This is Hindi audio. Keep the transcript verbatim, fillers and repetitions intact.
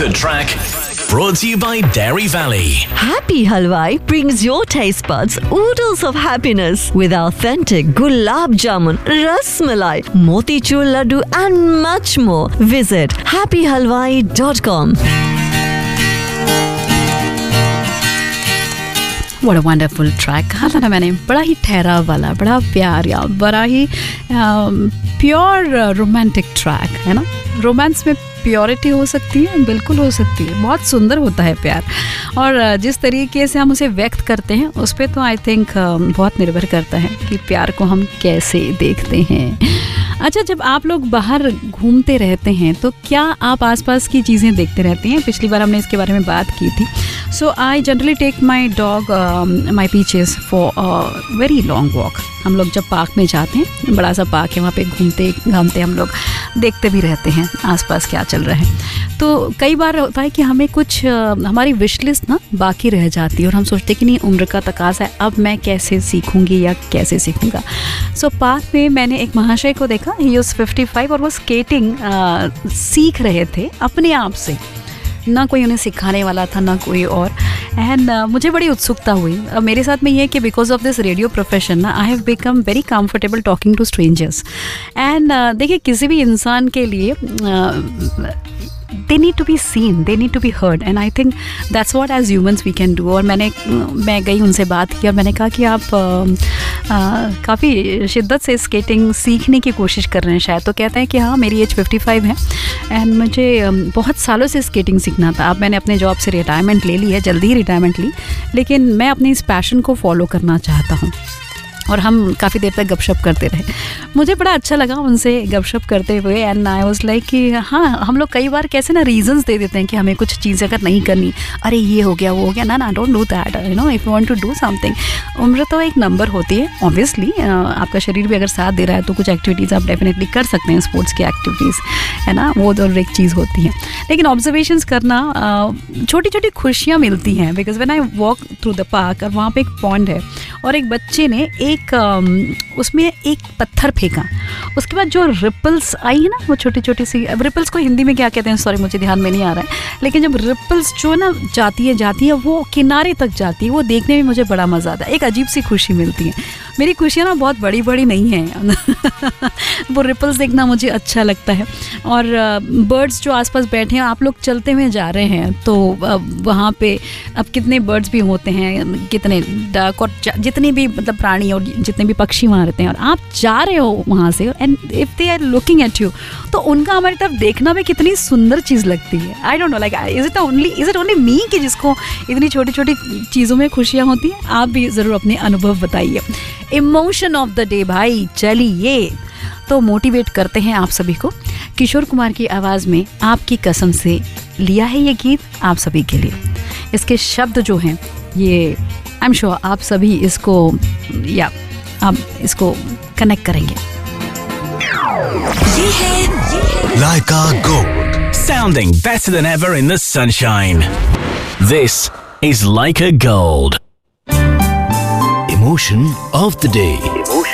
good track. Brought to you by Dairy Valley. Happy Halwai brings your taste buds oodles of happiness with authentic gulab jamun, ras malai, motichur laddu and much more. Visit happy halwai dot com. What a wonderful track. कहा था ना मैंने, बड़ा ही ठहराव वाला, बड़ा प्यार या बड़ा ही प्योर रोमांटिक ट्रैक है ना. रोमांस में प्योरिटी हो सकती है, बिल्कुल हो सकती है. बहुत सुंदर होता है प्यार, और जिस तरीके से हम उसे व्यक्त करते हैं उस पर तो आई थिंक बहुत निर्भर करता है कि प्यार को हम कैसे देखते हैं. अच्छा, जब आप लोग बाहर घूमते रहते हैं तो क्या आप आसपास की चीज़ें देखते रहते हैं? पिछली बार हमने इसके बारे में बात की थी. सो I generally take my dog my peaches for very long walk. हम लोग जब पार्क में जाते हैं, बड़ा सा पार्क है, वहाँ पे घूमते घामते हम लोग देखते भी रहते हैं आसपास क्या चल रहा है. तो कई बार होता है कि हमें कुछ uh, हमारी विश लिस्ट ना बाकी रह जाती है और हम सोचते हैं कि नहीं, उम्र का तकाजा है, अब मैं कैसे सीखूंगी या कैसे सीखूंगा. सो so, पार्क में मैंने एक महाशय को देखा. ही वाज फिफ्टी फाइव और वो स्केटिंग uh, सीख रहे थे अपने आप से. ना कोई उन्हें सिखाने वाला था, ना कोई और. एंड uh, मुझे बड़ी उत्सुकता हुई. uh, मेरे साथ में ये है कि because of this radio profession ना, I have become very comfortable talking to strangers. And देखिए, किसी भी इंसान के लिए uh, they need to be seen, they need to be heard, and I think that's what as humans we can do. और मैंने मैं गई उनसे बात की और मैंने कहा कि आप काफ़ी शिद्दत से स्केटिंग सीखने की कोशिश कर रहे हैं शायद. तो कहते हैं कि हाँ, मेरी एज फिफ्टी फाइव है एंड मुझे बहुत सालों से स्केटिंग सीखना था. अब मैंने अपने जॉब से रिटायरमेंट ले ली है, जल्दी ही रिटायरमेंट ली, लेकिन मैं अपनी इस पैशन को फॉलो करना चाहता हूँ. और हम काफ़ी देर तक गपशप करते रहे. मुझे बड़ा अच्छा लगा उनसे गपशप करते हुए. एंड आई वाज लाइक कि हाँ, हम लोग कई बार कैसे ना रीजंस दे देते हैं कि हमें कुछ चीज़ें अगर नहीं करनी, अरे ये हो गया वो हो गया, ना ना don't do that, you know, if you want to do something. उम्र तो एक नंबर होती है ऑब्वियसली. आपका शरीर भी अगर साथ दे रहा है तो कुछ एक्टिविटीज़ आप डेफिनेटली कर सकते हैं, स्पोर्ट्स की एक्टिविटीज़ है ना, वो तो एक चीज़ होती है. लेकिन ऑब्जर्वेशंस करना, छोटी छोटी खुशियाँ मिलती हैं. Because when I walk through the park, और वहाँ पे एक पॉन्ड है और एक बच्चे ने एक उसमें एक पत्थर फेंका. उसके बाद जो रिपल्स आई है ना, वो छोटी छोटी सी, अब रिपल्स को हिंदी में क्या कहते हैं सॉरी मुझे ध्यान में नहीं आ रहा है, लेकिन जब रिपल्स जो ना जाती है जाती है वो किनारे तक जाती है, वो देखने में मुझे बड़ा मज़ा आता है. एक अजीब सी खुशी मिलती है. मेरी खुशियाँ ना बहुत बड़ी बड़ी नहीं हैं वो रिपल्स देखना मुझे अच्छा लगता है. और बर्ड्स जो आसपास बैठे हैं, आप लोग चलते हुए जा रहे हैं तो वहाँ पे अब कितने बर्ड्स भी होते हैं, कितने डक और जितने भी मतलब प्राणी और जितने भी पक्षी वहाँ रहते हैं, और आप जा रहे हो वहाँ से and if they are looking at you, तो उनका हमारी तरफ देखना भी कितनी सुंदर चीज़ लगती है. I don't know, like is it only is it only me कि जिसको इतनी छोटी छोटी चीज़ों में खुशियाँ होती हैं? आप भी ज़रूर अपने अनुभव बताइए. इमोशन ऑफ द डे भाई, चलिए तो मोटिवेट करते हैं आप सभी को. किशोर कुमार की आवाज़ में आपकी कसम से लिया है ये गीत आप सभी के लिए. इसके शब्द जो हैं ये आई एम श्योर आप सभी इसको या आप इसको कनेक्ट करेंगे. ये है Laika Gold, sounding better than ever in the sunshine. This is Laika Gold. Emotion of the day.